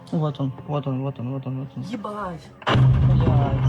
Вот он, вот он, вот он, вот он, вот он. Ебать. Блядь.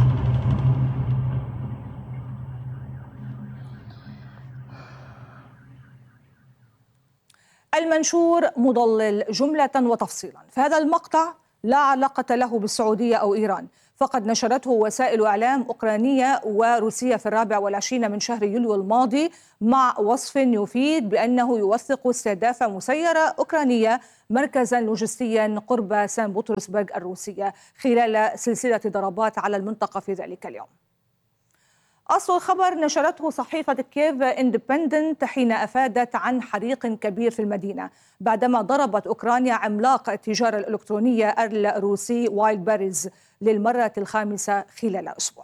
المنشور مضلل جملة وتفصيلا، فهذا المقطع لا علاقة له بالسعودية أو إيران، فقد نشرته وسائل إعلام أوكرانية وروسية في 24 من شهر يوليو الماضي مع وصف يفيد بأنه يوثق استهداف مسيرة أوكرانية مركزا لوجستيا قرب سان بطرسبرغ الروسية خلال سلسلة ضربات على المنطقة في ذلك اليوم. أصل الخبر نشرته صحيفة كييف إندبندنت حين أفادت عن حريق كبير في المدينة بعدما ضربت أوكرانيا عملاق التجارة الإلكترونية الروسي وايلد بيريز للمرة الخامسة خلال أسبوع.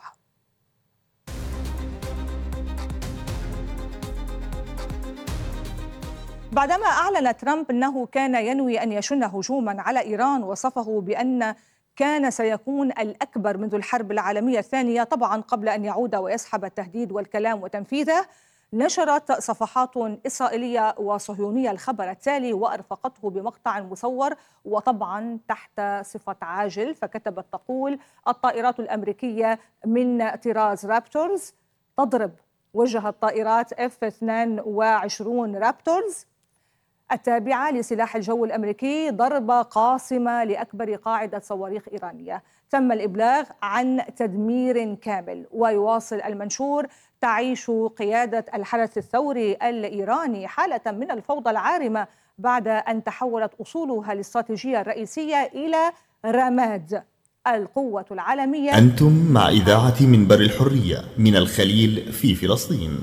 بعدما أعلن ترامب أنه كان ينوي أن يشن هجوما على إيران وصفه بأن كان سيكون الأكبر منذ الحرب العالمية الثانية، طبعا قبل أن يعود ويسحب التهديد والكلام وتنفيذه، نشرت صفحات إسرائيلية وصهيونية الخبر التالي وأرفقته بمقطع مصور وطبعا تحت صفة عاجل، فكتبت تقول: الطائرات الأمريكية من طراز رابتورز تضرب وجه الطائرات F-22 رابتورز التابعة لسلاح الجو الأمريكي ضربة قاصمة لأكبر قاعدة صواريخ إيرانية، تم الإبلاغ عن تدمير كامل. ويواصل المنشور: تعيش قيادة الحرس الثوري الإيراني حالة من الفوضى العارمة بعد أن تحولت أصولها الاستراتيجية الرئيسية إلى رماد القوة العالمية. أنتم مع إذاعة منبر الحرية من الخليل في فلسطين.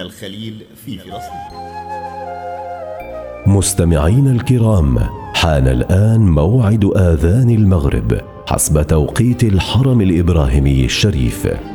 مستمعين الكرام، حان الآن موعد آذان المغرب حسب توقيت الحرم الإبراهيمي الشريف.